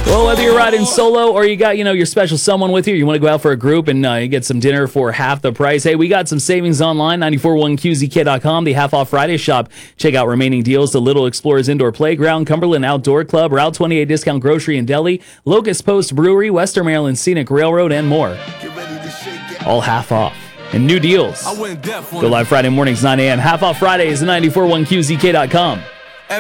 Well, whether you're riding solo or you got, your special someone with you, you want to go out for a group and you get some dinner for half the price. Hey, we got some savings online, 941qzk.com, the Half Off Friday shop. Check out remaining deals to Little Explorers Indoor Playground, Cumberland Outdoor Club, Route 28 Discount Grocery and Deli, Locust Post Brewery, Western Maryland Scenic Railroad, and more. All half off. And new deals. Go live Friday mornings, 9 a.m. Half Off Fridays at 941qzk.com.